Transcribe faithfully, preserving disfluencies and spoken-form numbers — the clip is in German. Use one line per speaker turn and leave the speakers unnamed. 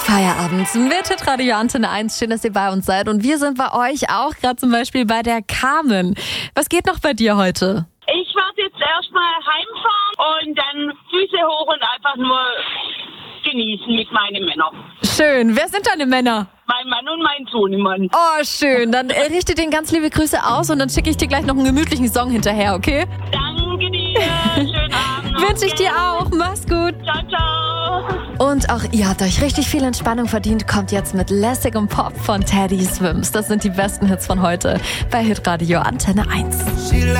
Feierabend mit Hitradio Antenne eins. Schön, dass ihr bei uns seid. Und wir sind bei euch auch, gerade zum Beispiel bei der Carmen. Was geht noch bei dir heute?
Ich werde jetzt erstmal heimfahren und dann Füße hoch und einfach nur genießen mit meinen Männern.
Schön. Wer sind deine Männer?
Mein Mann und mein Sohnemann.
Oh, schön. Dann äh, richte den ganz liebe Grüße aus und dann schicke ich dir gleich noch einen gemütlichen Song hinterher, okay?
Danke dir. Schönen Abend.
Wünsche ich dir auch. Mach's gut.
Ciao, ciao.
Und auch ihr habt euch richtig viel Entspannung verdient. Kommt jetzt mit Lässig und Pop von Teddy Swims. Das sind die besten Hits von heute bei Hitradio Antenne eins.